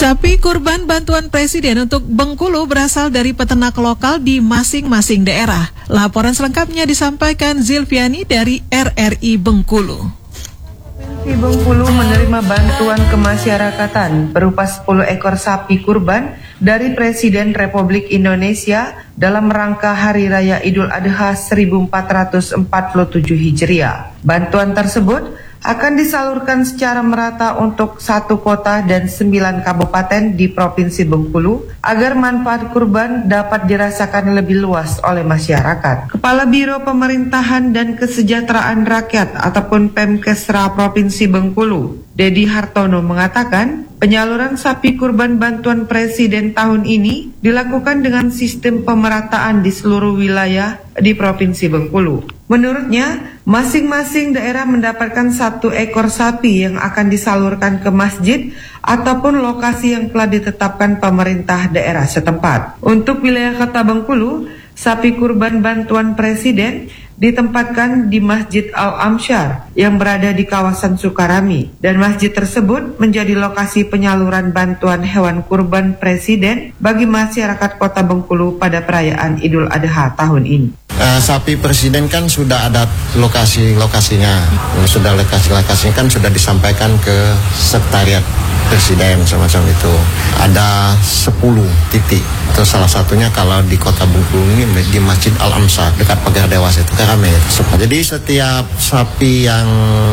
Sapi kurban bantuan Presiden untuk Bengkulu berasal dari peternak lokal di masing-masing daerah. Laporan selengkapnya disampaikan Zilviani dari RRI Bengkulu. Provinsi Bengkulu menerima bantuan kemasyarakatan berupa 10 ekor sapi kurban dari Presiden Republik Indonesia dalam rangka Hari Raya Idul Adha 1447 Hijriah. Bantuan tersebut akan disalurkan secara merata untuk 1 kota dan 9 kabupaten di Provinsi Bengkulu agar manfaat kurban dapat dirasakan lebih luas oleh masyarakat. Kepala Biro Pemerintahan dan Kesejahteraan Rakyat ataupun Pemkesra Provinsi Bengkulu, Dedi Hartono mengatakan, penyaluran sapi kurban bantuan Presiden tahun ini dilakukan dengan sistem pemerataan di seluruh wilayah di Provinsi Bengkulu. Menurutnya, masing-masing daerah mendapatkan 1 ekor sapi yang akan disalurkan ke masjid ataupun lokasi yang telah ditetapkan pemerintah daerah setempat. Untuk wilayah Kota Bengkulu, sapi kurban bantuan Presiden ditempatkan di Masjid Al-Amsyar yang berada di kawasan Sukarami, dan masjid tersebut menjadi lokasi penyaluran bantuan hewan kurban Presiden bagi masyarakat Kota Bengkulu pada perayaan Idul Adha tahun ini. Sapi Presiden kan sudah ada lokasinya, lokasinya kan sudah disampaikan ke Sekretariat Presiden semacam itu. Ada 10 titik. Itu salah satunya kalau di Kota Bengkulu ini di Masjid Al-Amsyar dekat Pagar Dewasa itu Karame. Jadi setiap sapi yang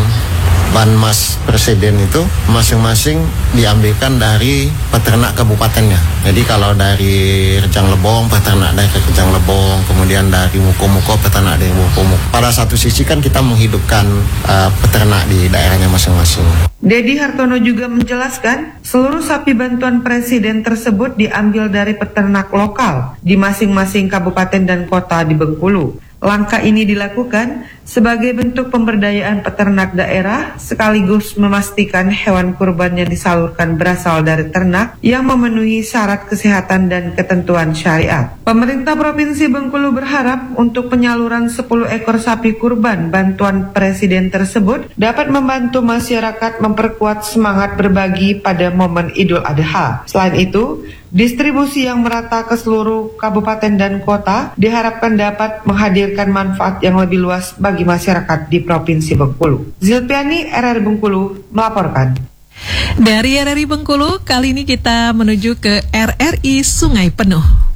Banmas Presiden itu masing-masing diambilkan dari peternak kabupatennya. Jadi kalau dari Rejang Lebong, peternak dari Rejang Lebong, kemudian dari Muko-Muko, peternak dari Muko-Muko. Pada satu sisi kan kita menghidupkan peternak di daerahnya masing-masing. Dedi Hartono juga menjelaskan, seluruh sapi bantuan Presiden tersebut diambil dari peternak lokal di masing-masing kabupaten dan kota di Bengkulu. Langkah ini dilakukan sebagai bentuk pemberdayaan peternak daerah sekaligus memastikan hewan kurban yang disalurkan berasal dari ternak yang memenuhi syarat kesehatan dan ketentuan syariat. Pemerintah Provinsi Bengkulu berharap untuk penyaluran 10 ekor sapi kurban bantuan Presiden tersebut dapat membantu masyarakat memperkuat semangat berbagi pada momen Idul Adha. Selain itu, distribusi yang merata ke seluruh kabupaten dan kota diharapkan dapat menghadirkan manfaat yang lebih luas bagi masyarakat di Provinsi Bengkulu. Zilviani, RRI Bengkulu, melaporkan. Dari RRI Bengkulu, kali ini kita menuju ke RRI Sungai Penuh.